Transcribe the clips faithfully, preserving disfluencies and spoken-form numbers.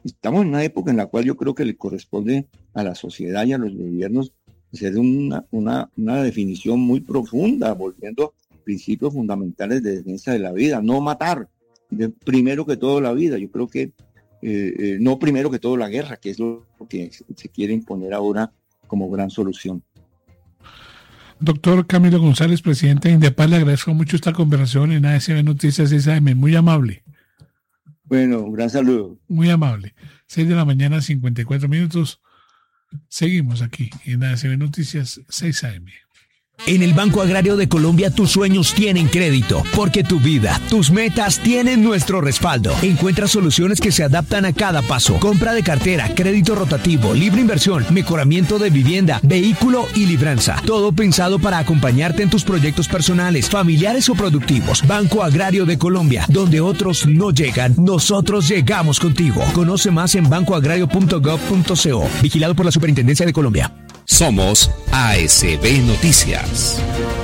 estamos en una época en la cual yo creo que le corresponde a la sociedad y a los gobiernos hacer una, una, una definición muy profunda, volviendo a principios fundamentales de defensa de la vida, no matar, de, primero que todo la vida. Yo creo que eh, eh, no primero que todo la guerra, que es lo que se quiere imponer ahora como gran solución. Doctor Camilo González, presidente de INDEPAL, le agradezco mucho esta conversación en A S B Noticias seis A M, muy amable. Bueno, un gran saludo. Muy amable. seis de la mañana, cincuenta y cuatro minutos. Seguimos aquí en A S B Noticias seis A M. En el Banco Agrario de Colombia tus sueños tienen crédito, porque tu vida, tus metas tienen nuestro respaldo. Encuentra soluciones que se adaptan a cada paso. Compra de cartera, crédito rotativo, libre inversión, mejoramiento de vivienda, vehículo y libranza. Todo pensado para acompañarte en tus proyectos personales, familiares o productivos. Banco Agrario de Colombia, donde otros no llegan, nosotros llegamos contigo. Conoce más en banco agrario punto gov punto co. Vigilado por la Superintendencia de Colombia. Somos A S B Noticias.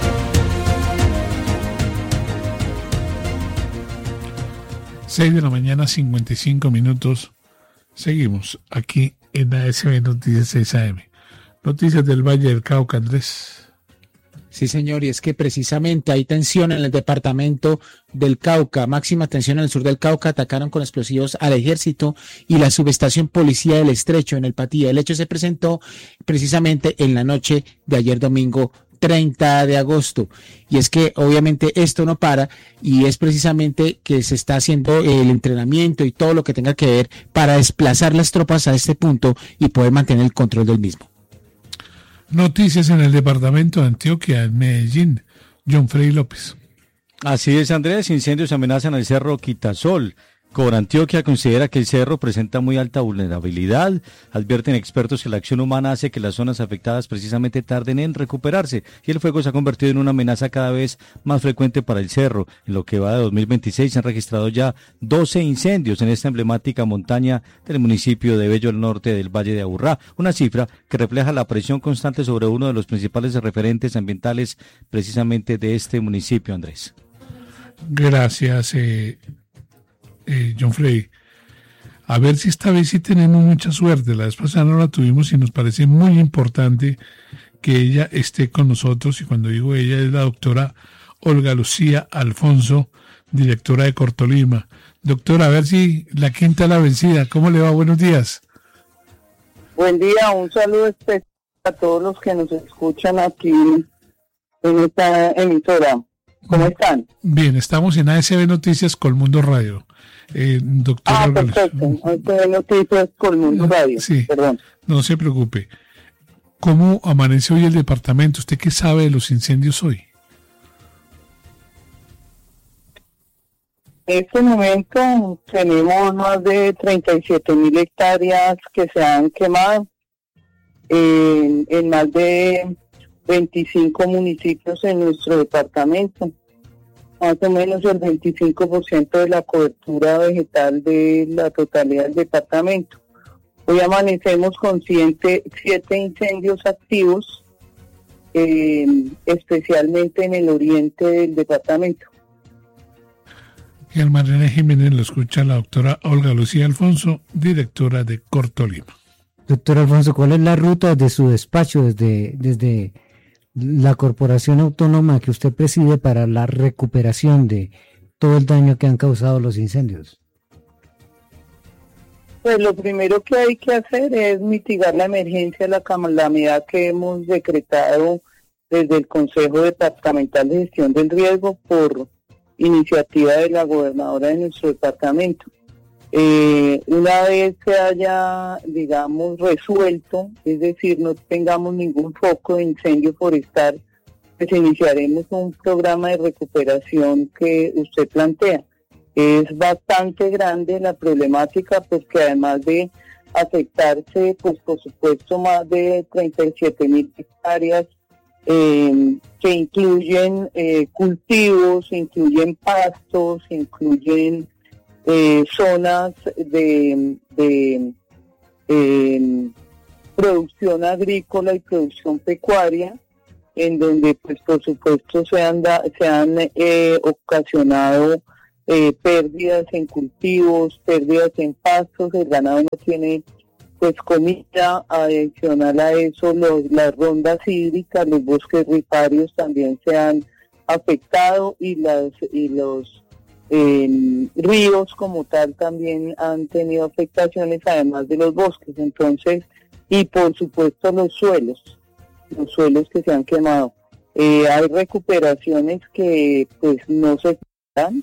seis de la mañana, cincuenta y cinco minutos. Seguimos aquí en A S B Noticias seis A M. Noticias del Valle del Cauca, Andrés. Sí, señor, y es que precisamente hay tensión en el departamento del Cauca, máxima tensión en el sur del Cauca. Atacaron con explosivos al ejército y la subestación policía del Estrecho en el Patía. El hecho se presentó precisamente en la noche de ayer domingo treinta de agosto, y es que obviamente esto no para, y es precisamente que se está haciendo el entrenamiento y todo lo que tenga que ver para desplazar las tropas a este punto y poder mantener el control del mismo. Noticias en el departamento de Antioquia, en Medellín. John Freddy López. Así es, Andrés. Incendios amenazan el cerro Quitasol. Corantioquia considera que el cerro presenta muy alta vulnerabilidad. Advierten expertos que la acción humana hace que las zonas afectadas precisamente tarden en recuperarse, y el fuego se ha convertido en una amenaza cada vez más frecuente para el cerro. En lo que va de dos mil veintiséis se han registrado ya doce incendios en esta emblemática montaña del municipio de Bello al norte del Valle de Aburrá, una cifra que refleja la presión constante sobre uno de los principales referentes ambientales precisamente de este municipio, Andrés. Gracias, eh... Eh, John Frey, a ver si esta vez sí tenemos mucha suerte. La vez pasada no la tuvimos y nos parece muy importante que ella esté con nosotros, y cuando digo ella es la doctora Olga Lucía Alfonso, directora de Cortolima. Doctora, a ver si la quinta es la vencida. ¿Cómo le va? Buenos días. Buen día, un saludo especial a todos los que nos escuchan aquí en esta emisora. ¿Cómo están? Bien, estamos en A S B Noticias Colmundo Radio. Eh, doctora, ah, perfecto. A S B Noticias Colmundo Radio. Sí, perdón. No se preocupe. ¿Cómo amanece hoy el departamento? ¿Usted qué sabe de los incendios hoy? En este momento tenemos más de treinta y siete mil hectáreas que se han quemado en, en más de veinticinco municipios en nuestro departamento. Más o menos el veinticinco por ciento de la cobertura vegetal de la totalidad del departamento. Hoy amanecemos con siete, siete incendios activos, eh, especialmente en el oriente del departamento. Y al Mariana Jiménez lo escucha la doctora Olga Lucía Alfonso, directora de Cortolima. Doctor Alfonso, ¿cuál es la ruta de su despacho desde, desde la corporación autónoma que usted preside para la recuperación de todo el daño que han causado los incendios? Pues lo primero que hay que hacer es mitigar la emergencia, la calamidad que hemos decretado desde el Consejo Departamental de Gestión del Riesgo por iniciativa de la gobernadora de nuestro departamento. Eh, una vez se haya, digamos, resuelto, es decir, no tengamos ningún foco de incendio forestal, pues iniciaremos un programa de recuperación que usted plantea. Es bastante grande la problemática, porque además de afectarse, pues por supuesto, más de treinta y siete mil hectáreas, eh, que incluyen eh, cultivos, incluyen pastos, incluyen Eh, zonas de, de eh, producción agrícola y producción pecuaria, en donde pues por supuesto se han, da, se han eh, ocasionado eh, pérdidas en cultivos, pérdidas en pastos, el ganado no tiene pues comida. Adicional a eso, los, las rondas hídricas, los bosques riparios también se han afectado y las y los eh, ríos como tal también han tenido afectaciones, además de los bosques. Entonces, y por supuesto los suelos, los suelos que se han quemado. Eh, hay recuperaciones que pues no se dan.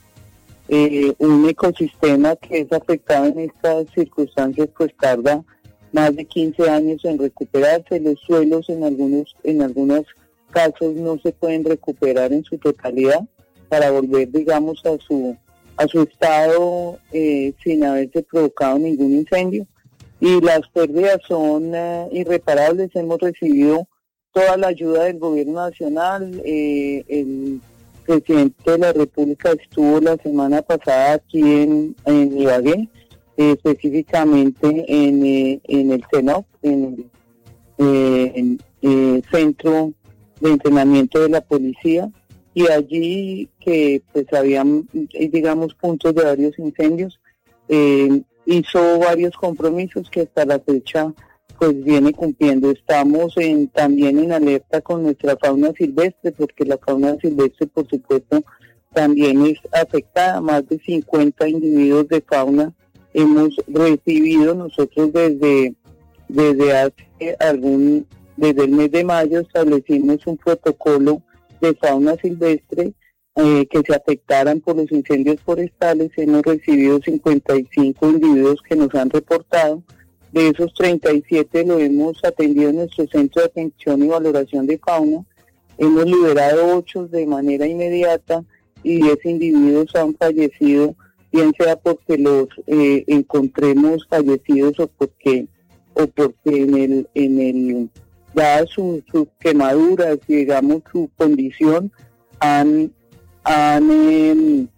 Eh, un ecosistema que es afectado en estas circunstancias pues tarda más de quince años en recuperarse. Los suelos en algunos en algunos casos no se pueden recuperar en su totalidad para volver, digamos, a su a su estado eh, sin haberse provocado ningún incendio. Y las pérdidas son uh, irreparables. Hemos recibido toda la ayuda del gobierno nacional. Eh, el presidente de la República estuvo la semana pasada aquí en, en Ibagué, eh, específicamente en, eh, en el CENOP, en el eh, en, eh, Centro de Entrenamiento de la Policía, y allí que pues habían, digamos, puntos de varios incendios, eh, hizo varios compromisos que hasta la fecha pues viene cumpliendo. Estamos en, también en alerta con nuestra fauna silvestre, porque la fauna silvestre por supuesto también es afectada. Más de cincuenta individuos de fauna hemos recibido nosotros desde, desde hace algún, desde el mes de mayo establecimos un protocolo de fauna silvestre eh, que se afectaran por los incendios forestales. Hemos recibido cincuenta y cinco individuos que nos han reportado. De esos treinta y siete lo hemos atendido en nuestro centro de atención y valoración de fauna. Hemos liberado ocho de manera inmediata y diez individuos han fallecido, bien sea porque los eh, encontremos fallecidos o porque o porque en el en el dadas sus su quemaduras y digamos su condición han han eh,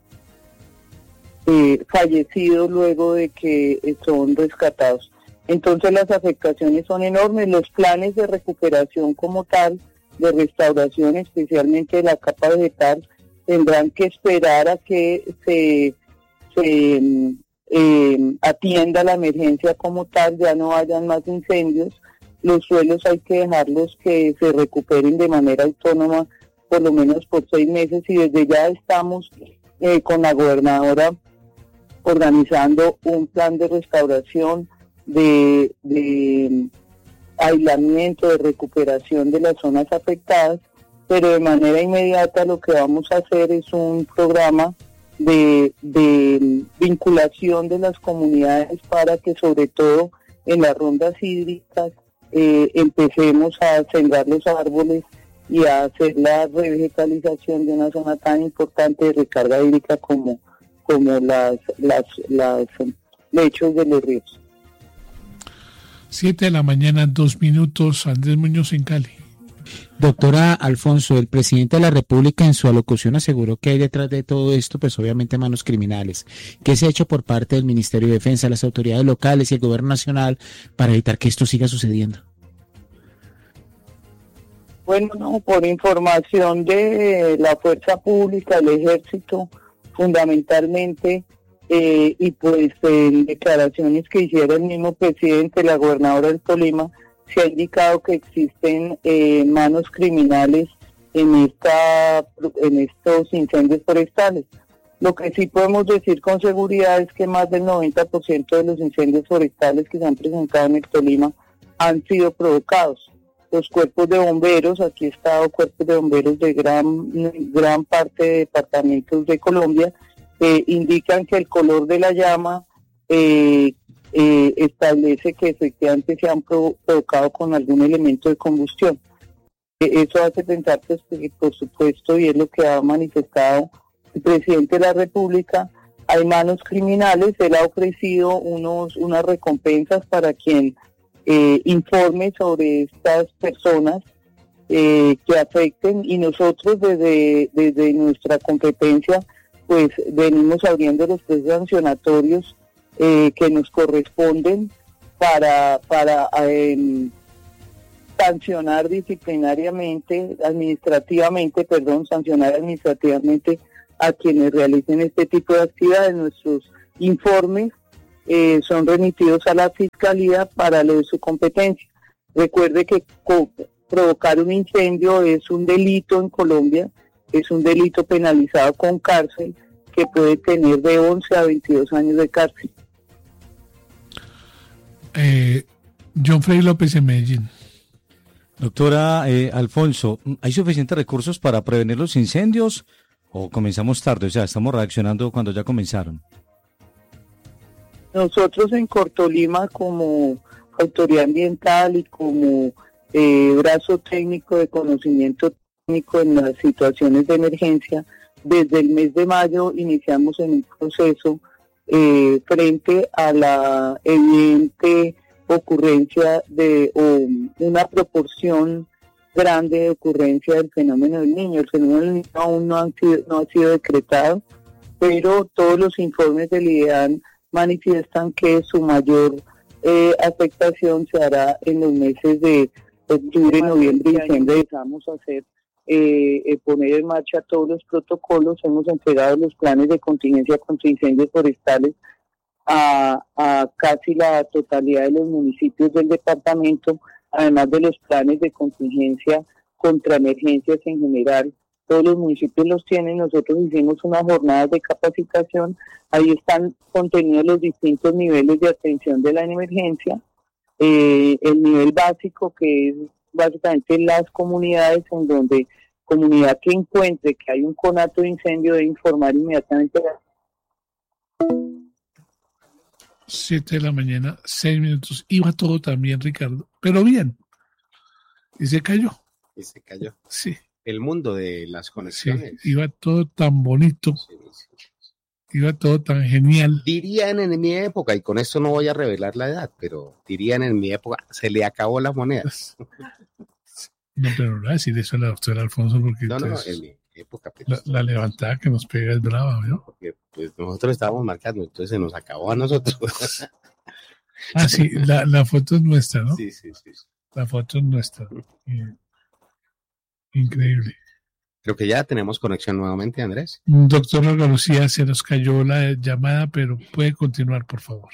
eh, fallecido luego de que son rescatados. Entonces las afectaciones son enormes. Los planes de recuperación como tal, de restauración especialmente de la capa vegetal, tendrán que esperar a que se, se eh, atienda la emergencia como tal, ya no hayan más incendios. Los suelos hay que dejarlos que se recuperen de manera autónoma por lo menos por seis meses y desde ya estamos eh, con la gobernadora organizando un plan de restauración, De, de aislamiento, de recuperación de las zonas afectadas, pero de manera inmediata lo que vamos a hacer es un programa de, de vinculación de las comunidades para que sobre todo en las rondas hídricas eh, empecemos a sembrar los árboles y a hacer la revegetalización de una zona tan importante de recarga hídrica como, como las, las, las lechos de los ríos. Siete de la mañana, dos minutos. Andrés Muñoz en Cali. Doctora Alfonso, el presidente de la República en su alocución aseguró que hay detrás de todo esto, pues obviamente manos criminales. ¿Qué se ha hecho por parte del Ministerio de Defensa, las autoridades locales y el gobierno nacional para evitar que esto siga sucediendo? Bueno, no, por información de la fuerza pública, el ejército, fundamentalmente, Eh, y pues en declaraciones que hiciera el mismo presidente, la gobernadora del Tolima, se ha indicado que existen eh, manos criminales en esta en estos incendios forestales. Lo que sí podemos decir con seguridad es que más del noventa por ciento de los incendios forestales que se han presentado en el Tolima han sido provocados. Los cuerpos de bomberos, aquí he estado cuerpos de bomberos de gran gran parte de departamentos de Colombia, Eh, indican que el color de la llama eh, eh, establece que efectivamente se han provo- provocado con algún elemento de combustión. Eh, eso hace pensar, pues, que, por supuesto, y es lo que ha manifestado el presidente de la República, hay manos criminales. Él ha ofrecido unos unas recompensas para quien eh, informe sobre estas personas eh, que afecten, y nosotros desde, desde nuestra competencia pues venimos abriendo los procesos sancionatorios eh, que nos corresponden para, para eh, sancionar disciplinariamente, administrativamente, perdón, sancionar administrativamente a quienes realicen este tipo de actividades. Nuestros informes eh, son remitidos a la Fiscalía para lo de su competencia. Recuerde que co- provocar un incendio es un delito en Colombia, es un delito penalizado con cárcel que puede tener de once a veintidós años de cárcel. Eh, John Frey López en Medellín. Doctora eh, Alfonso, ¿hay suficientes recursos para prevenir los incendios o comenzamos tarde? O sea, estamos reaccionando cuando ya comenzaron. Nosotros en Cortolima, como autoridad ambiental y como eh, brazo técnico de conocimiento técnico en las situaciones de emergencia, desde el mes de mayo iniciamos en un proceso eh, frente a la evidente ocurrencia de o una proporción grande de ocurrencia del fenómeno del niño. El fenómeno del niño aún no, han sido, no ha sido decretado, pero todos los informes del IDEAN manifiestan que su mayor eh, afectación se hará en los meses de octubre, noviembre y diciembre. Empezamos a hacer eh, eh, poner en marcha todos los protocolos. Hemos entregado los planes de contingencia contra incendios forestales a, a casi la totalidad de los municipios del departamento, además de los planes de contingencia contra emergencias en general. Todos los municipios los tienen. Nosotros hicimos unas jornadas de capacitación. Ahí están contenidos los distintos niveles de atención de la emergencia. Eh, el nivel básico, que es básicamente las comunidades, en donde comunidad que encuentre que hay un conato de incendio debe informar inmediatamente. Siete de la mañana, seis minutos. Iba todo también, Ricardo, pero bien. Y se cayó. Y se cayó. Sí. El mundo de las conexiones. Sí, iba todo tan bonito. Sí, sí. Iba todo tan genial. Dirían en mi época, y con esto no voy a revelar la edad, pero dirían en mi época, se le acabó las monedas. No, pero no voy a decir eso a la doctora Alfonso porque No, no, no, entonces, en mi época. Pues, la, la levantada que nos pega es brava, ¿no? Porque pues, nosotros estábamos marcando, entonces se nos acabó a nosotros. Ah, sí, la, la foto es nuestra, ¿no? Sí, sí, sí. La foto es nuestra. Eh, Increíble. Creo que ya tenemos conexión nuevamente, Andrés. Doctor Olga Lucía, se nos cayó la llamada, pero puede continuar, por favor.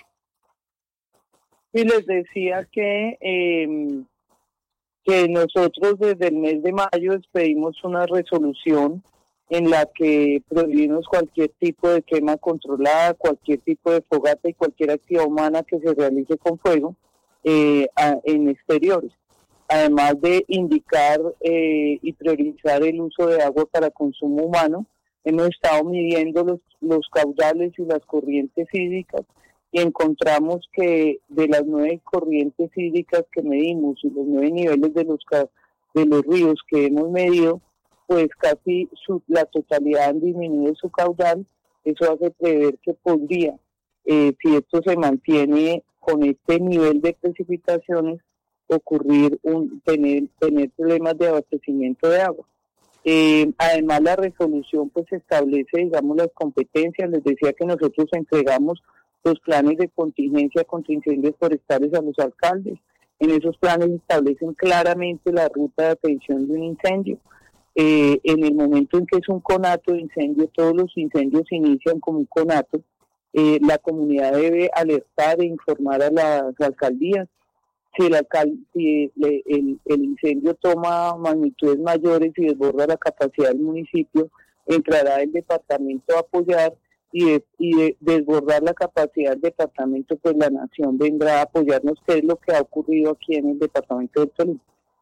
Y les decía que, eh, que nosotros desde el mes de mayo expedimos una resolución en la que prohibimos cualquier tipo de quema controlada, cualquier tipo de fogata y cualquier actividad humana que se realice con fuego eh, a, en exteriores. Además de indicar eh, y priorizar el uso de agua para consumo humano, hemos estado midiendo los, los caudales y las corrientes hídricas y encontramos que de las nueve corrientes hídricas que medimos y los nueve niveles de los, de los ríos que hemos medido, pues casi su, la totalidad han disminuido su caudal. Eso hace prever que podría, eh, si esto se mantiene con este nivel de precipitaciones, ocurrir un tener tener problemas de abastecimiento de agua. Eh, además la resolución pues establece, digamos, las competencias. Les decía que nosotros entregamos los planes de contingencia contra incendios forestales a los alcaldes. En esos planes establecen claramente la ruta de atención de un incendio. Eh, en el momento en que es un conato de incendio, todos los incendios se inician como un conato. Eh, la comunidad debe alertar e informar a las alcaldías. Si, el, alcalde, si el, el, el incendio toma magnitudes mayores y desborda la capacidad del municipio, entrará el departamento a apoyar, y de, y de desbordar la capacidad del departamento, pues la nación vendrá a apoyarnos, que es lo que ha ocurrido aquí en el departamento de Tolima.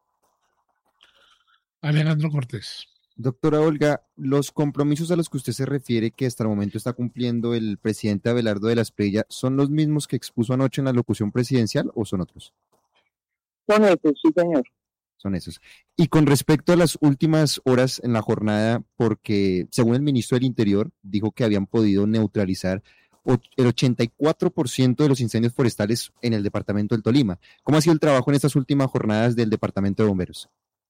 Alejandro Cortés. Doctora Olga, los compromisos a los que usted se refiere que hasta el momento está cumpliendo el presidente Abelardo de la Espriella, ¿son los mismos que expuso anoche en la locución presidencial o son otros? Son esos, sí, señor. Son esos. Y con respecto a las últimas horas en la jornada, porque según el ministro del Interior, dijo que habían podido neutralizar el ochenta y cuatro por ciento de los incendios forestales en el departamento del Tolima. ¿Cómo ha sido el trabajo en estas últimas jornadas del departamento de bomberos?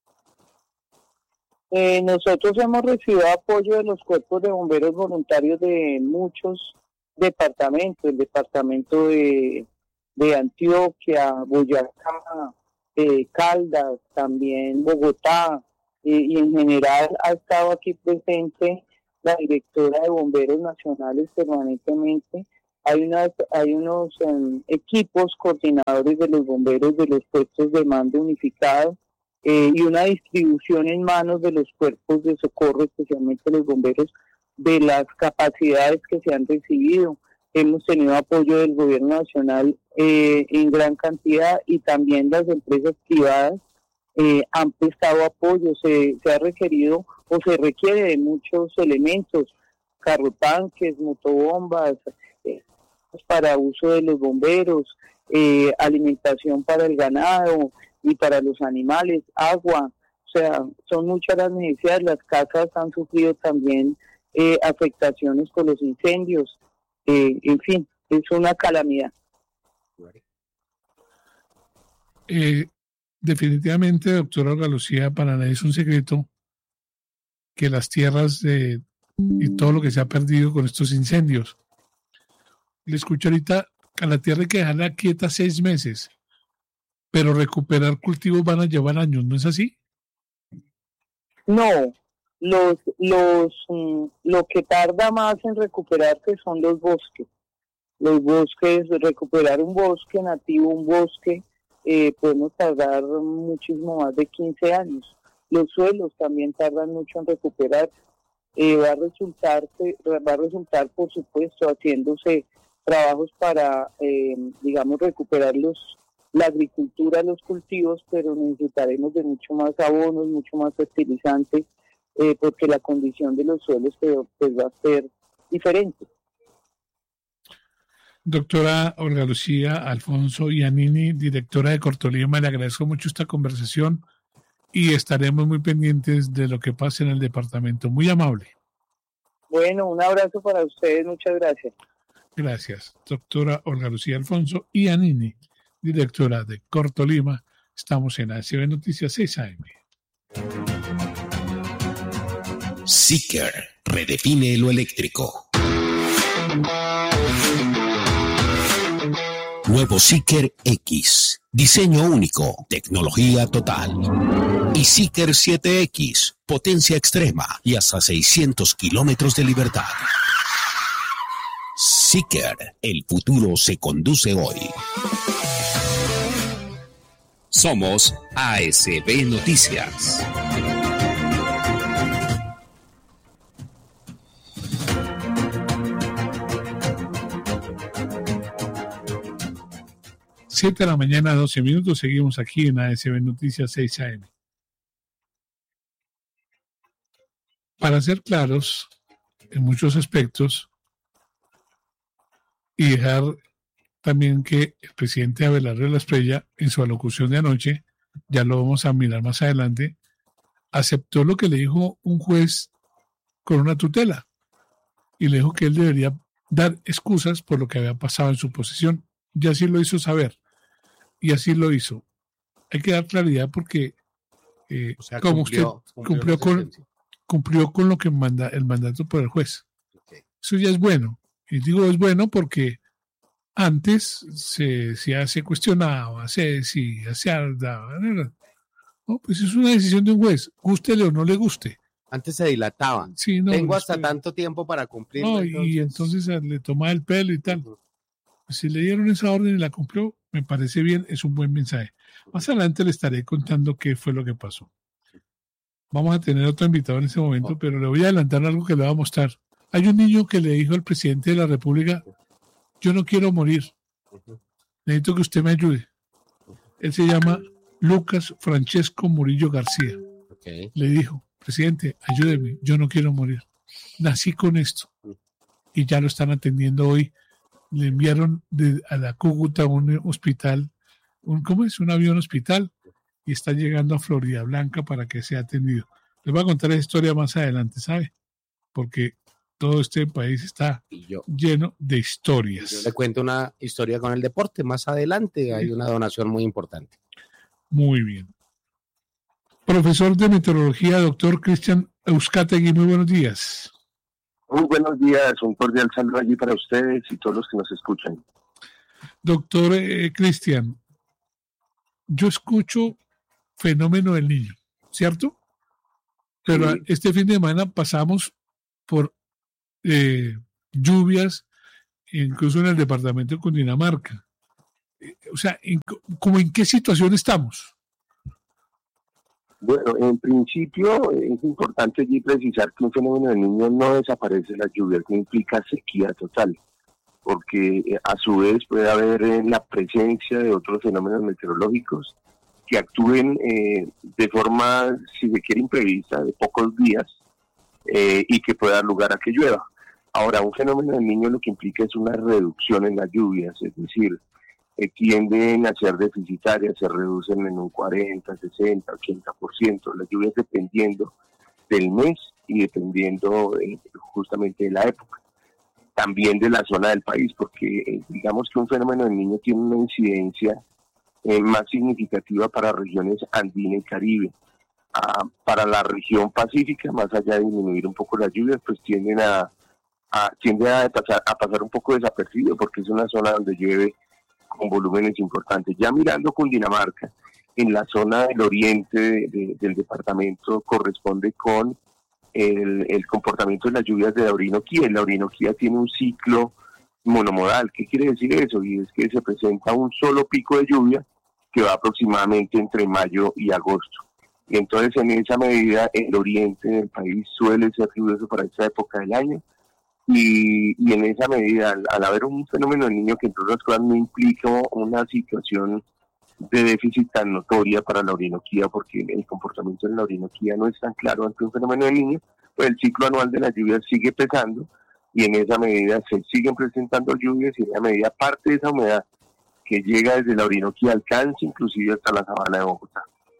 Eh, nosotros hemos recibido apoyo de los cuerpos de bomberos voluntarios de muchos departamentos, el departamento de, de Antioquia, Boyacá, eh, Caldas, también Bogotá, eh, y en general ha estado aquí presente la directora de Bomberos Nacionales permanentemente. Hay, unas, hay unos um, equipos coordinadores de los bomberos de los puestos de mando unificado eh, y una distribución en manos de los cuerpos de socorro, especialmente los bomberos, de las capacidades que se han recibido. Hemos tenido apoyo del gobierno nacional eh, en gran cantidad y también las empresas privadas eh, han prestado apoyo. Se, se ha requerido o se requiere de muchos elementos, carrotanques, motobombas, eh, para uso de los bomberos, eh, alimentación para el ganado y para los animales, agua. O sea, son muchas las necesidades. Las casas han sufrido también eh, afectaciones con los incendios. Eh, en fin, es una calamidad. Eh, definitivamente, doctora Olga Lucía, para nadie es un secreto que las tierras eh, y todo lo que se ha perdido con estos incendios. Le escucho ahorita que a la tierra hay que dejarla quieta seis meses, pero recuperar cultivos van a llevar años, ¿no es así? No, los, los, mm, lo que tarda más en recuperarse son los bosques. Los bosques, recuperar un bosque nativo, un bosque, eh, podemos tardar muchísimo más de quince años. Los suelos también tardan mucho en recuperar. Eh, va a resultar, va a resultar, por supuesto, haciéndose trabajos para, eh, digamos, recuperar los, la agricultura, los cultivos, pero necesitaremos de mucho más abonos, mucho más fertilizantes, eh, porque la condición de los suelos pues, pues va a ser diferente. Doctora Olga Lucía Alfonso Iannini, directora de Cortolima, le agradezco mucho esta conversación y estaremos muy pendientes de lo que pase en el departamento. Muy amable. Bueno, un abrazo para ustedes, muchas gracias. Gracias, doctora Olga Lucía Alfonso Iannini, directora de Cortolima. Estamos en A S B Noticias seis A M. Seeker redefine lo eléctrico. Nuevo Seeker X. Diseño único, tecnología total. Y Seeker siete X. Potencia extrema y hasta seiscientos kilómetros de libertad. Seeker. El futuro se conduce hoy. Somos A S B Noticias. siete de la mañana, doce minutos, seguimos aquí en A S B Noticias seis A M. Para ser claros en muchos aspectos y dejar también que el presidente Abelardo de la Espriella, en su alocución de anoche, ya lo vamos a mirar más adelante, aceptó lo que le dijo un juez con una tutela y le dijo que él debería dar excusas por lo que había pasado en su posesión. Y así lo hizo saber. Y así lo hizo. Hay que dar claridad porque eh, o sea, como cumplió, usted cumplió, cumplió con cumplió con lo que manda el mandato por el juez. Okay. Eso ya es bueno. Y digo es bueno porque antes se, se, se cuestionaba, se decía, se daba. No, pues es una decisión de un juez, gústele o no le guste. Antes se dilataban. Sí, no, Tengo hasta usted, tanto tiempo para cumplir. No, entonces. Y entonces le tomaba el pelo y tal. Uh-huh. Si le dieron esa orden y la cumplió, me parece bien, es un buen mensaje. Más adelante le estaré contando qué fue lo que pasó. Vamos a tener otro invitado en ese momento, oh. pero le voy a adelantar algo que le voy a mostrar. Hay un niño que le dijo al presidente de la República, yo no quiero morir, necesito que usted me ayude. Él se llama Lucas Francesco Murillo García. Okay. Le dijo, presidente, ayúdeme, yo no quiero morir. Nací con esto. Y ya lo están atendiendo hoy. Le enviaron de, a la Cúcuta un hospital, un, ¿cómo es? Un avión hospital, y está llegando a Florida Blanca para que sea atendido. Les voy a contar esa historia más adelante, ¿sabe? Porque todo este país está yo, lleno de historias. Yo le cuento una historia con el deporte más adelante, hay una donación muy importante. Muy bien. Profesor de meteorología, doctor Cristian Euskategui, muy buenos días. Muy buenos días, un cordial saludo allí para ustedes y todos los que nos escuchan. Doctor eh, Cristian, yo escucho fenómeno del niño, ¿cierto? Pero sí. Este fin de semana pasamos por eh, lluvias, incluso en el departamento de Cundinamarca. Eh, o sea, en, ¿como en qué situación estamos? Bueno, en principio es importante allí precisar que un fenómeno del Niño no desaparece las lluvias, que implica sequía total, porque eh, a su vez puede haber eh, la presencia de otros fenómenos meteorológicos que actúen eh, de forma, si se quiere, imprevista, de pocos días, eh, y que pueda dar lugar a que llueva. Ahora, un fenómeno del Niño lo que implica es una reducción en las lluvias, es decir, eh, tienden a ser deficitarias, se reducen en un cuarenta, sesenta, ochenta por ciento, las lluvias dependiendo del mes y dependiendo eh, justamente de la época, también de la zona del país, porque eh, digamos que un fenómeno del Niño tiene una incidencia eh, más significativa para regiones andina y Caribe. Ah, para la región pacífica, más allá de disminuir un poco las lluvias, pues tienden a, a, tiende a, pasar, a pasar un poco desapercibido, porque es una zona donde llueve con volúmenes importantes. Ya mirando Cundinamarca, en la zona del oriente de, de, del departamento corresponde con el, el comportamiento de las lluvias de la Orinoquía. La Orinoquía tiene un ciclo monomodal. ¿Qué quiere decir eso? Y es que se presenta un solo pico de lluvia que va aproximadamente entre mayo y agosto. Y entonces en esa medida el oriente del país suele ser lluvioso para esta época del año, y, y en esa medida al, al haber un fenómeno del Niño que entre otras cosas no implica una situación de déficit tan notoria para la Orinoquía, porque el comportamiento de la Orinoquía no es tan claro ante un fenómeno del Niño, pues el ciclo anual de las lluvias sigue pesando, y en esa medida se siguen presentando lluvias, y en esa medida parte de esa humedad que llega desde la Orinoquía alcanza inclusive hasta la sabana de Bogotá.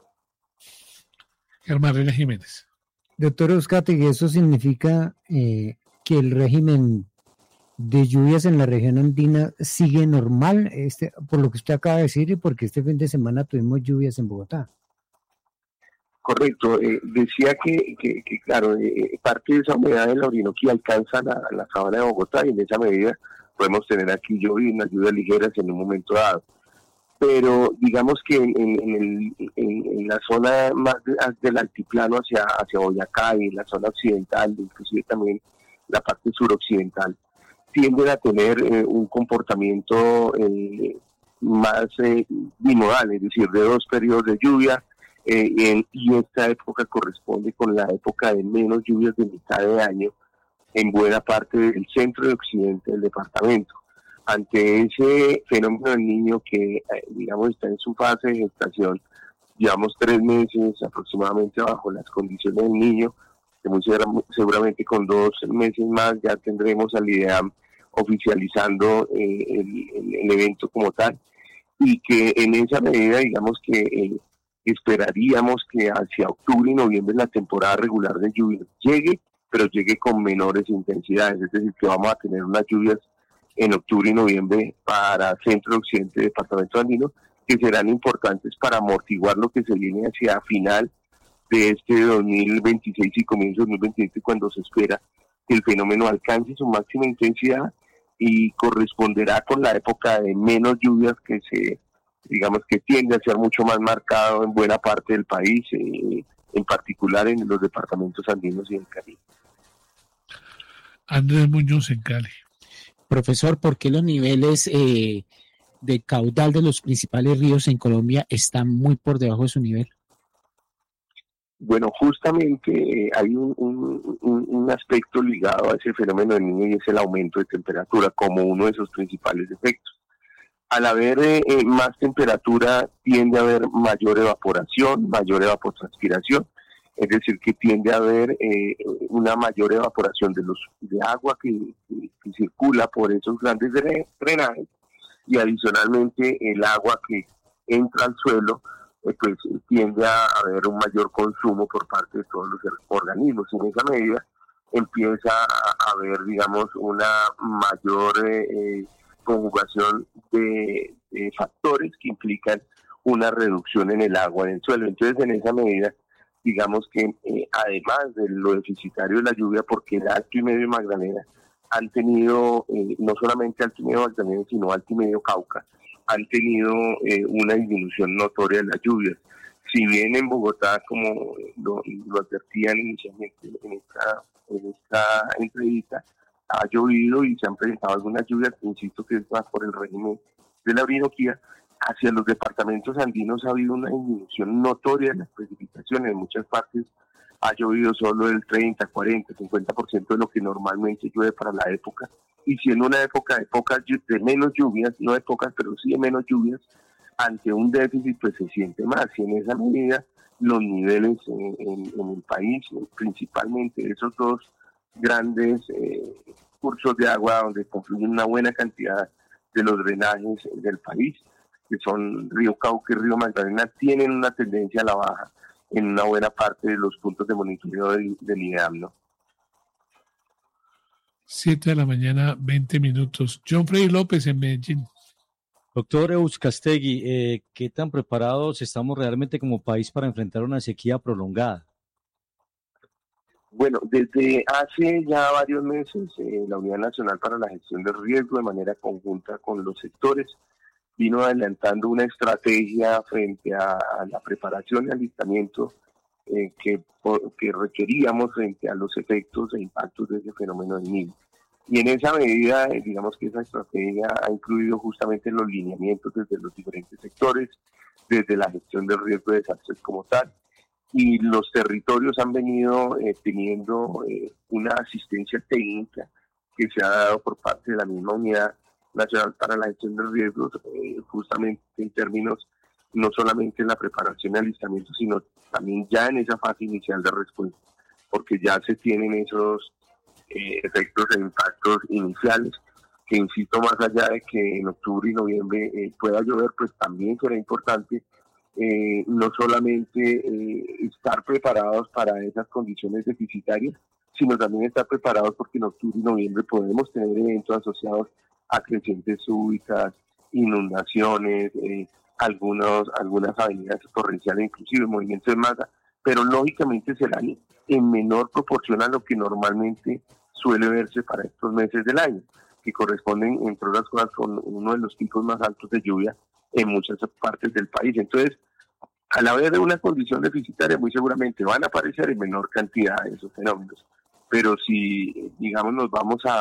Germán Reina Jiménez. Doctor Uzcategui, ¿eso significa eh, que el régimen de lluvias en la región andina sigue normal, este, por lo que usted acaba de decir, y porque este fin de semana tuvimos lluvias en Bogotá? Correcto, eh, decía que, que, que claro, eh, parte de esa humedad de la Orinoquía alcanza la, la sabana de Bogotá, y en esa medida podemos tener aquí lluvias, lluvias ligeras en un momento dado. Pero digamos que en, en, el, en, en la zona más de, del altiplano hacia, hacia Boyacá y en la zona occidental, inclusive también la parte suroccidental, tienden a tener eh, un comportamiento eh, más eh, bimodal, es decir, de dos periodos de lluvia, eh, en, y esta época corresponde con la época de menos lluvias de mitad de año en buena parte del centro y occidente del departamento. Ante ese fenómeno del Niño que, digamos, está en su fase de gestación, llevamos tres meses aproximadamente bajo las condiciones del Niño, que muy seguramente con dos meses más ya tendremos al IDEAM oficializando eh, el, el, el evento como tal, y que en esa medida, digamos que eh, esperaríamos que hacia octubre y noviembre la temporada regular de lluvias llegue, pero llegue con menores intensidades, es decir, que vamos a tener unas lluvias en octubre y noviembre para centro y occidente del departamento andino, que serán importantes para amortiguar lo que se viene hacia final de este dos mil veintiséis y comienzo de dos mil veintisiete, cuando se espera que el fenómeno alcance su máxima intensidad y corresponderá con la época de menos lluvias, que se, digamos que tiende a ser mucho más marcado en buena parte del país, eh, en particular en los departamentos andinos y en Caribe. Andrés Muñoz en Cali. Profesor, ¿por qué los niveles eh, de caudal de los principales ríos en Colombia están muy por debajo de su nivel? Bueno, justamente eh, hay un, un, un aspecto ligado a ese fenómeno del Niño, y es el aumento de temperatura como uno de sus principales efectos. Al haber eh, eh, más temperatura tiende a haber mayor evaporación, mayor evapotranspiración, es decir, que tiende a haber eh, una mayor evaporación de los de agua que, que, que circula por esos grandes drenajes, y adicionalmente el agua que entra al suelo eh, pues tiende a haber un mayor consumo por parte de todos los organismos. En esa medida empieza a haber, digamos, una mayor eh, eh, conjugación de, de factores que implican una reducción en el agua en el suelo. Entonces, en esa medida, digamos que eh, además de lo deficitario de la lluvia, porque el Alto y Medio Magdalena han tenido, eh, no solamente Alto y Medio Magdalena, sino Alto y Medio Cauca, han tenido eh, una disminución notoria de las lluvias. Si bien en Bogotá, como lo, lo advertían inicialmente en esta, en esta entrevista, ha llovido y se han presentado algunas lluvias, insisto que es más por el régimen de la Orinoquía, hacia los departamentos andinos ha habido una disminución notoria de las precipitaciones. En muchas partes ha llovido solo el treinta, cuarenta, cincuenta por ciento de lo que normalmente llueve para la época. Y si en una época de, pocas, de menos lluvias, no de pocas, pero sí de menos lluvias, ante un déficit pues se siente más. Y en esa medida los niveles en, en, en el país, principalmente esos dos grandes eh, cursos de agua donde confluyen una buena cantidad de los drenajes del país, que son Río Cauca y Río Magdalena, tienen una tendencia a la baja en una buena parte de los puntos de monitoreo del, del IDEAM, ¿no? Siete de la mañana, veinte minutos. John Freddy López en Medellín. Doctor Euskastegui, eh, ¿qué tan preparados estamos realmente como país para enfrentar una sequía prolongada? Bueno, desde hace ya varios meses, eh, la Unidad Nacional para la Gestión del Riesgo, de manera conjunta con los sectores, vino adelantando una estrategia frente a, a la preparación y alistamiento eh, que, que requeríamos frente a los efectos e impactos de ese fenómeno del Niño. Y en esa medida, eh, digamos que esa estrategia ha incluido justamente los lineamientos desde los diferentes sectores, desde la gestión del riesgo de desastres como tal, y los territorios han venido eh, teniendo eh, una asistencia técnica que se ha dado por parte de la misma Unidad Nacional para la Gestión de Riesgos, eh, justamente en términos no solamente en la preparación y alistamiento, sino también ya en esa fase inicial de respuesta, porque ya se tienen esos eh, efectos e impactos iniciales, que insisto, más allá de que en octubre y noviembre eh, pueda llover, pues también será importante eh, no solamente eh, estar preparados para esas condiciones deficitarias, sino también estar preparados porque en octubre y noviembre podemos tener eventos asociados a crecientes súbitas, inundaciones, eh, algunos, algunas avenidas torrenciales, inclusive movimientos de masa, pero lógicamente serán en menor proporción a lo que normalmente suele verse para estos meses del año, que corresponden, entre otras cosas, con uno de los picos más altos de lluvia en muchas partes del país. Entonces, a la vez de una condición deficitaria, muy seguramente van a aparecer en menor cantidad esos fenómenos, pero si, digamos, nos vamos a, a,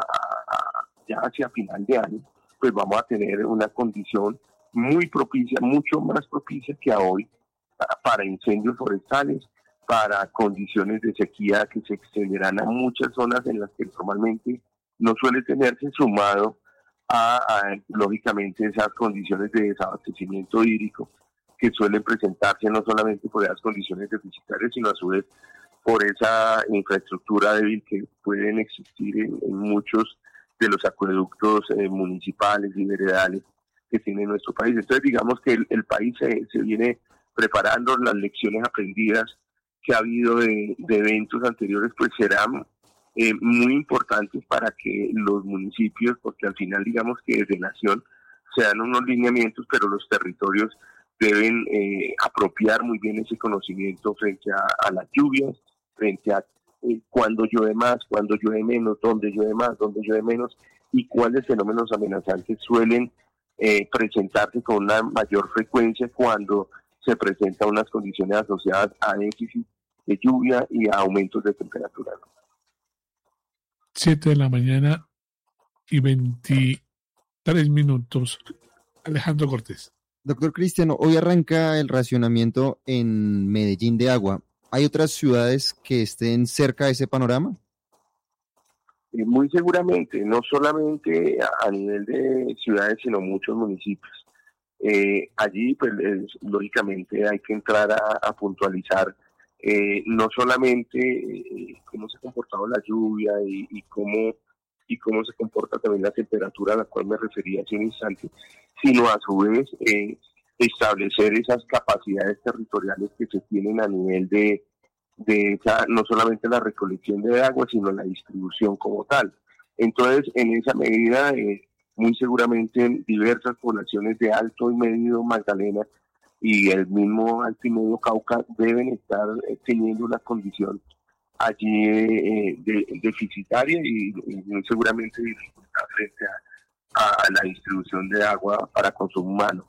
a ya hacia final de año, pues vamos a tener una condición muy propicia, mucho más propicia que a hoy, para incendios forestales, para condiciones de sequía que se extenderán a muchas zonas en las que normalmente no suele tenerse, sumado a, a lógicamente esas condiciones de desabastecimiento hídrico que suelen presentarse no solamente por esas condiciones deficitarias, sino a su vez por esa infraestructura débil que pueden existir en, en muchos de los acueductos eh, municipales y veredales que tiene nuestro país. Entonces digamos que el, el país se, se viene preparando, las lecciones aprendidas que ha habido de, de eventos anteriores pues serán eh, muy importantes para que los municipios, porque al final digamos que desde nación se dan unos lineamientos, pero los territorios deben eh, apropiar muy bien ese conocimiento frente a, a las lluvias, frente a eh, cuándo llueve más, cuándo llueve menos, dónde llueve más, dónde llueve menos, y cuáles fenómenos amenazantes suelen eh, presentarse con una mayor frecuencia cuando se presentan unas condiciones asociadas a déficit de lluvia y a aumentos de temperatura. Siete de la mañana y veintitrés minutos. Alejandro Cortés. Doctor Cristiano, hoy arranca el racionamiento en Medellín de agua. ¿Hay otras ciudades que estén cerca de ese panorama? Eh, muy seguramente, no solamente a, a nivel de ciudades, sino muchos municipios. Eh, allí, pues, es, lógicamente hay que entrar a, a puntualizar eh, no solamente eh, cómo se ha comportado la lluvia y, y cómo y cómo se comporta también la temperatura a la cual me refería hace un instante, sino a su vez eh, establecer esas capacidades territoriales que se tienen a nivel de, de esa, no solamente la recolección de agua, sino la distribución como tal. Entonces, en esa medida, eh, muy seguramente diversas poblaciones de Alto y Medio Magdalena y el mismo Alto y Medio Cauca deben estar eh, teniendo una condición allí eh, de, deficitaria y, y muy seguramente dificultad frente a, a la distribución de agua para consumo humano.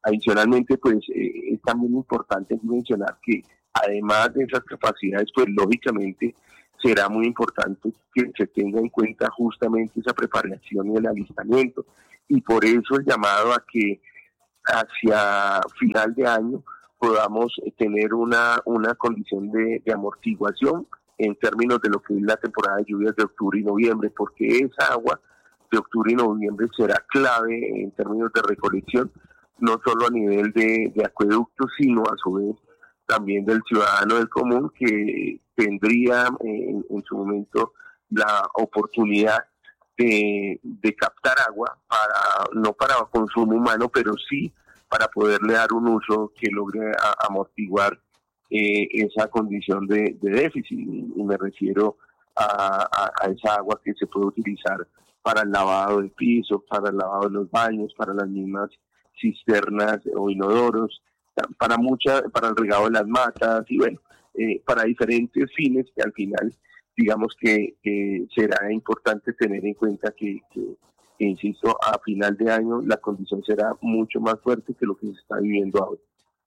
Adicionalmente, pues eh, es también importante mencionar que además de esas capacidades, pues lógicamente será muy importante que se tenga en cuenta justamente esa preparación y el alistamiento. Y por eso el llamado a que hacia final de año podamos tener una, una condición de, de amortiguación en términos de lo que es la temporada de lluvias de octubre y noviembre, porque esa agua de octubre y noviembre será clave en términos de recolección, no solo a nivel de, de acueductos, sino a su vez también del ciudadano del común, que tendría en, en su momento la oportunidad de, de captar agua, para no para consumo humano, pero sí para poderle dar un uso que logre a, amortiguar eh, esa condición de, de déficit. Y, y me refiero a, a, a esa agua que se puede utilizar para el lavado del piso, para el lavado de los baños, para las mismas cisternas o inodoros, para mucha, para el regado de las matas y bueno, eh, para diferentes fines que al final, digamos que, que será importante tener en cuenta que, que, que, insisto, a final de año la condición será mucho más fuerte que lo que se está viviendo ahora.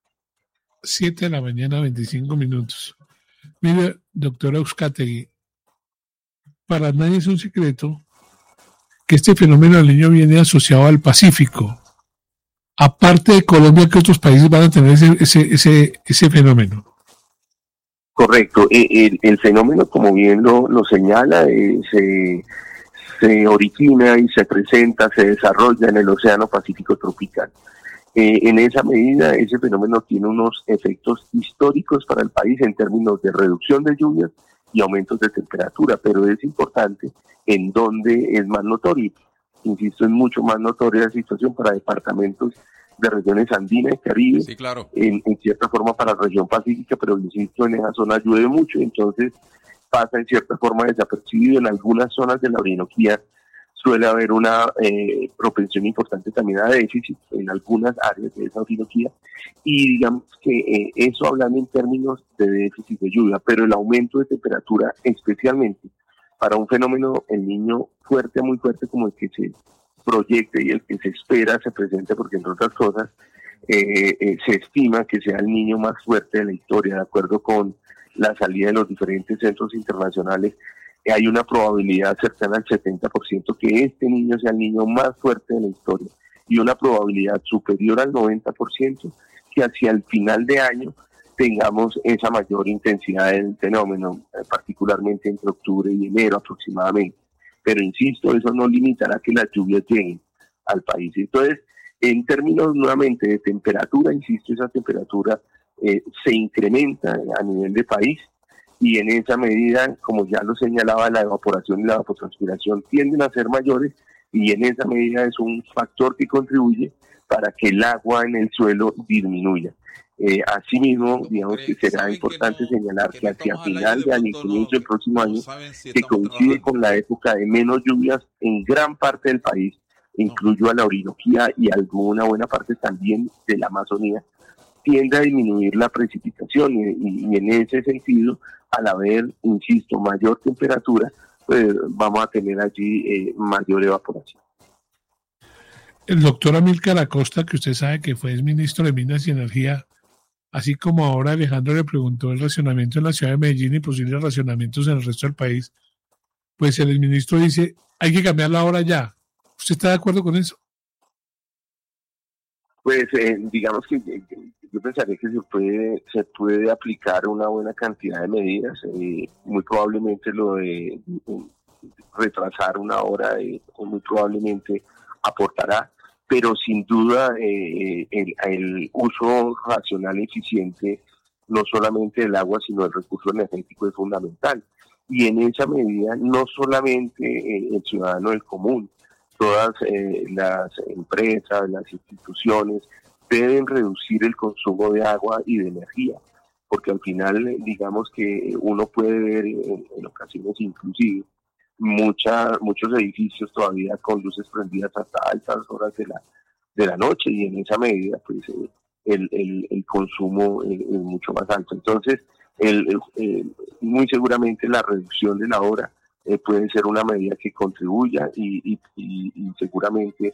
Siete de la mañana, veinticinco minutos. Mire, doctora Uzcategui, para nadie es un secreto que este fenómeno del Niño viene asociado al Pacífico. Aparte de Colombia, ¿qué otros países van a tener ese, ese, ese, ese fenómeno? Correcto. El, el fenómeno, como bien lo, lo señala, eh, se, se origina y se presenta, se desarrolla en el Océano Pacífico tropical. Eh, en esa medida, ese fenómeno tiene unos efectos históricos para el país en términos de reducción de lluvias y aumentos de temperatura, pero es importante en dónde es más notorio. Insisto, es mucho más notoria la situación para departamentos de regiones andinas y Caribe, sí, claro. en, en cierta forma para la región pacífica, pero insisto, en esa zona llueve mucho, entonces pasa en cierta forma desapercibido. En algunas zonas de la Orinoquía suele haber una eh, propensión importante también a déficit en algunas áreas de esa Orinoquía, y digamos que eh, eso hablando en términos de déficit de lluvia, pero el aumento de temperatura, especialmente para un fenómeno El Niño fuerte, muy fuerte, como el que se proyecte y el que se espera se presente, porque entre otras cosas eh, eh, se estima que sea el Niño más fuerte de la historia, de acuerdo con la salida de los diferentes centros internacionales. Eh, hay una probabilidad cercana al setenta por ciento que este niño sea el niño más fuerte de la historia, y una probabilidad superior al noventa por ciento que hacia el final de año tengamos esa mayor intensidad del fenómeno, eh, particularmente entre octubre y enero aproximadamente. Pero insisto, eso no limitará que las lluvias lleguen al país. Entonces, en términos nuevamente de temperatura, insisto, esa temperatura eh, se incrementa a nivel de país, y en esa medida, como ya lo señalaba, la evaporación y la evapotranspiración tienden a ser mayores, y en esa medida es un factor que contribuye para que el agua en el suelo disminuya. Eh, asimismo, digamos que será importante no, señalar que, que hacia final de año y comienzo del próximo año, si que coincide con la época de menos lluvias en gran parte del país, incluyo a la Orinoquía y alguna buena parte también de la Amazonía, tiende a disminuir la precipitación, y, y, y en ese sentido, al haber, insisto, mayor temperatura, pues vamos a tener allí eh, mayor evaporación. El doctor Amílcar Acosta, que usted sabe que fue ministro de Minas y Energía, así como ahora Alejandro le preguntó el racionamiento en la ciudad de Medellín y posibles racionamientos en el resto del país, pues el ministro dice, hay que cambiar la hora ya. ¿Usted está de acuerdo con eso? Pues eh, digamos que eh, yo pensaría que se puede se puede aplicar una buena cantidad de medidas, eh, muy probablemente lo de eh, retrasar una hora, eh, muy probablemente aportará, pero sin duda eh, el, el uso racional y eficiente no solamente del agua, sino del recurso energético es fundamental. Y en esa medida, no solamente eh, el ciudadano del común, todas eh, las empresas, las instituciones deben reducir el consumo de agua y de energía, porque al final, digamos que uno puede ver en, en ocasiones inclusive mucha, muchos edificios todavía con luces prendidas hasta altas horas de la de la noche, y en esa medida pues eh, el, el, el consumo eh, es mucho más alto. Entonces, el, el, eh, muy seguramente la reducción de la hora eh, puede ser una medida que contribuya, y, y, y, y seguramente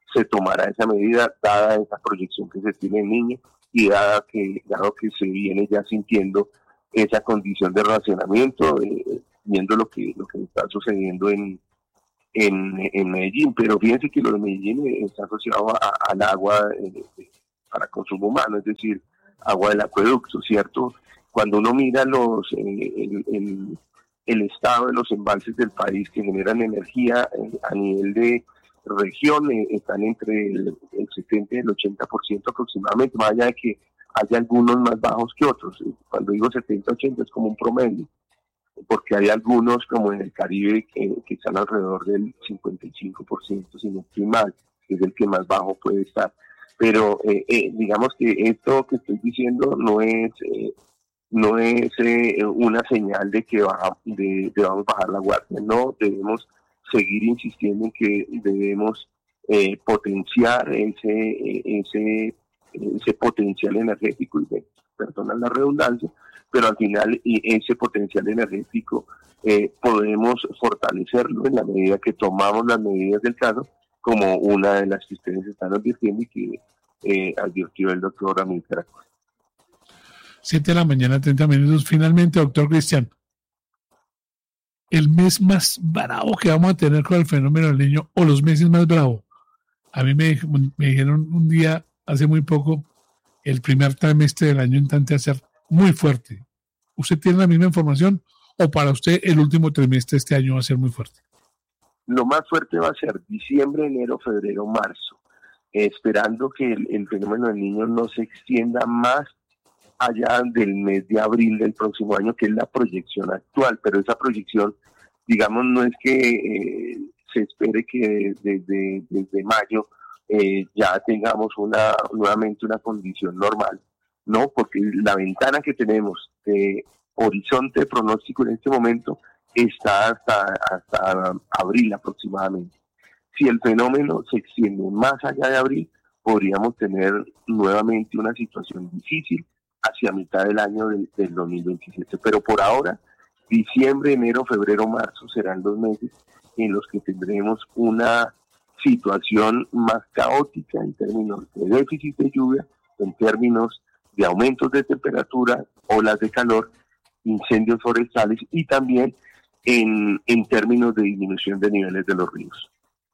se tomará esa medida, dada esa proyección que se tiene en niño y dado que, dado que se viene ya sintiendo esa condición de racionamiento, eh, viendo lo que, lo que está sucediendo en, en, en Medellín. Pero fíjense que lo de Medellín está asociado a, al agua eh, para consumo humano, es decir, agua del acueducto, ¿cierto? Cuando uno mira los eh, el, el, el estado de los embalses del país que generan energía eh, a nivel de región, eh, están entre el, el setenta y el ochenta por ciento aproximadamente, más allá de que haya algunos más bajos que otros. Cuando digo setenta ochenta es como un promedio, porque hay algunos como en el Caribe que, que están alrededor del cincuenta y cinco por ciento, si no estoy mal, que es el que más bajo puede estar. Pero eh, eh, digamos que esto que estoy diciendo no es eh, no es eh, una señal de que baja, de, debamos bajar la guardia, no, debemos seguir insistiendo en que debemos eh, potenciar ese eh, ese ese potencial energético, y de, perdonan la redundancia, pero al final y ese potencial energético eh, podemos fortalecerlo en la medida que tomamos las medidas del caso, como una de las que ustedes están advirtiendo y que eh, advirtió el doctor Ramírez Caracol. Siete de la mañana, treinta minutos. Finalmente, doctor Cristian, el mes más bravo que vamos a tener con el fenómeno del Niño, o los meses más bravos. A mí me, me dijeron un día, hace muy poco, el primer trimestre del año intenta ser muy fuerte. ¿Usted tiene la misma información o para usted el último trimestre de este año va a ser muy fuerte? Lo más fuerte va a ser diciembre, enero, febrero, marzo, eh, esperando que el, el fenómeno del Niño no se extienda más allá del mes de abril del próximo año, que es la proyección actual, pero esa proyección, digamos, no es que eh, se espere que desde, desde mayo eh, ya tengamos una nuevamente una condición normal, no, porque la ventana que tenemos de horizonte de pronóstico en este momento está hasta, hasta abril aproximadamente. Si el fenómeno se extiende más allá de abril, podríamos tener nuevamente una situación difícil hacia mitad del año del, del dos mil veintisiete. Pero por ahora, diciembre, enero, febrero, marzo serán los meses en los que tendremos una situación más caótica en términos de déficit de lluvia, en términos de aumentos de temperatura, olas de calor, incendios forestales y también en, en términos de disminución de niveles de los ríos.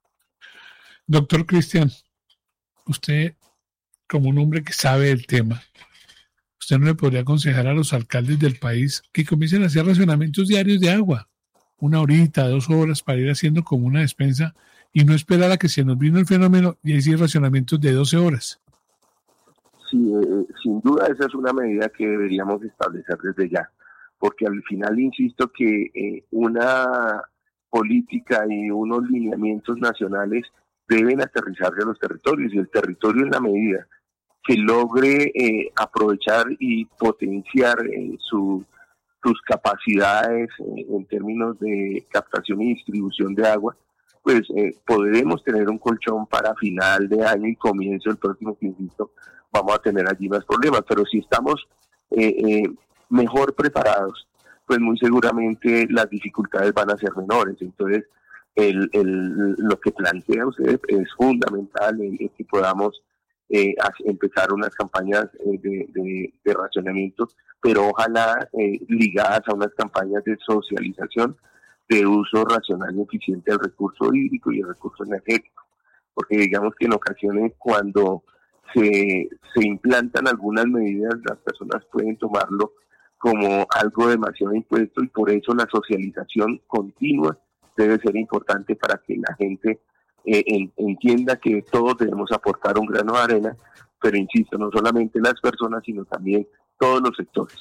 Doctor Cristian, usted como un hombre que sabe el tema, ¿usted no le podría aconsejar a los alcaldes del país que comiencen a hacer racionamientos diarios de agua? Una horita, dos horas para ir haciendo como una despensa y no esperar a que se nos vino el fenómeno y decir racionamientos de doce horas. Sí, eh, sin duda esa es una medida que deberíamos establecer desde ya, porque al final insisto que eh, una política y unos lineamientos nacionales deben aterrizarse a los territorios, y el territorio en la medida que logre eh, aprovechar y potenciar eh, su, sus capacidades eh, en términos de captación y distribución de agua, pues eh, podremos tener un colchón para final de año y comienzo del próximo, que insisto, vamos a tener allí más problemas. Pero si estamos eh, eh, mejor preparados, pues muy seguramente las dificultades van a ser menores. Entonces, el, el, lo que plantea usted es fundamental, en, en que podamos eh, empezar unas campañas eh, de, de, de racionamiento, pero ojalá eh, ligadas a unas campañas de socialización de uso racional y eficiente del recurso hídrico y el recurso energético. Porque digamos que en ocasiones cuando se, se implantan algunas medidas, las personas pueden tomarlo como algo demasiado impuesto, y por eso la socialización continua debe ser importante para que la gente eh, en, entienda que todos debemos aportar un grano de arena, pero insisto, no solamente las personas, sino también todos los sectores.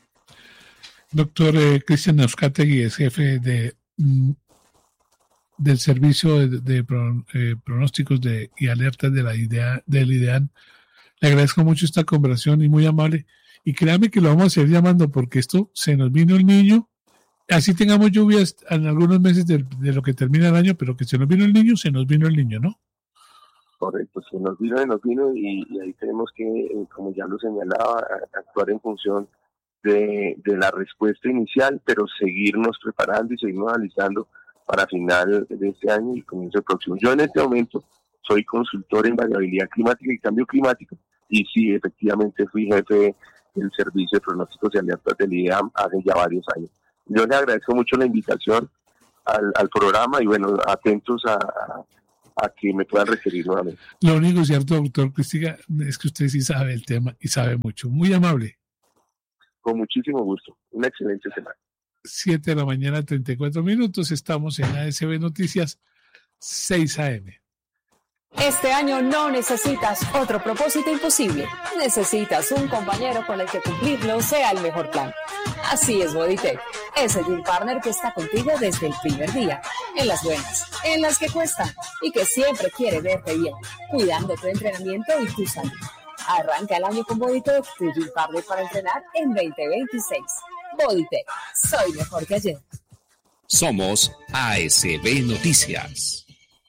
Doctor eh, Cristian Neuzcategui es jefe de, mm, del Servicio de, de pro, eh, Pronósticos de, y Alertas de la idea, del IDEAN. Le agradezco mucho esta conversación y muy amable. Y créame que lo vamos a seguir llamando, porque esto se nos vino el niño. Así tengamos lluvias en algunos meses de, de lo que termina el año, pero que se nos vino el niño, se nos vino el niño, ¿no? Correcto, se nos vino, se nos vino y, y ahí tenemos que, como ya lo señalaba, actuar en función de, de la respuesta inicial, pero seguirnos preparando y seguirnos analizando para final de este año y comienzo del próximo. Yo en este momento soy consultor en variabilidad climática y cambio climático, y sí, efectivamente fui jefe del Servicio de Pronósticos y Alertas del I D E A M hace ya varios años. Yo le agradezco mucho la invitación al, al programa y bueno, atentos a, a, a que me puedan referir nuevamente. Lo único cierto, doctor Cristiga, es que usted sí sabe el tema y sabe mucho. Muy amable. Con muchísimo gusto. Una excelente semana. siete de la mañana, treinta y cuatro minutos. Estamos en A S B Noticias, seis A M. Este año no necesitas otro propósito imposible. Necesitas un compañero con el que cumplirlo sea el mejor plan. Así es Bodytech, ese gym partner que está contigo desde el primer día, en las buenas, en las que cuestan y que siempre quiere verte bien, cuidando tu entrenamiento y tu salud. Arranca el año con Bodytech, tu gym partner para entrenar en veinte veintiséis. Bodytech, soy mejor que ayer. Somos A S B Noticias.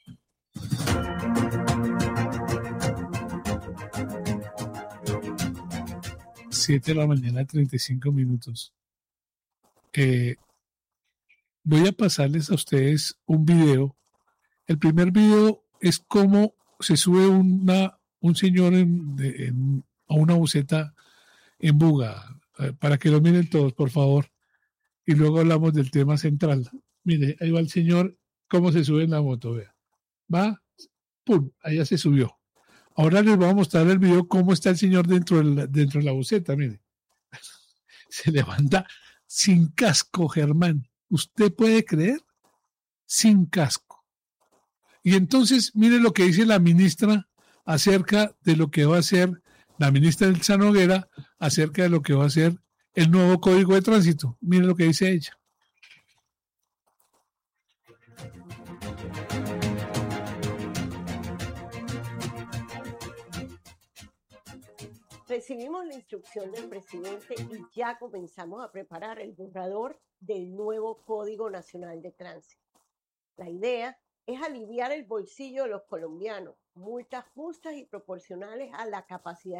siete de la mañana, treinta y cinco minutos. Eh, voy a pasarles a ustedes un video. El primer video es cómo se sube una, un señor en, de, en, a una buseta en Buga, eh, para que lo miren todos, por favor. Y luego hablamos del tema central. Mire, ahí va el señor, cómo se sube en la moto, vea. Va, pum, allá se subió. Ahora les voy a mostrar el video cómo está el señor dentro de la, dentro de la buseta, mire. Se levanta sin casco, Germán. ¿Usted puede creer? Sin casco. Y entonces, mire lo que dice la ministra acerca de lo que va a hacer, la ministra Elsa Noguera, acerca de lo que va a hacer el nuevo Código de Tránsito. Mire lo que dice ella. Recibimos la instrucción del presidente y ya comenzamos a preparar el borrador del nuevo Código Nacional de Tránsito. La idea es aliviar el bolsillo de los colombianos, multas justas y proporcionales a la capacidad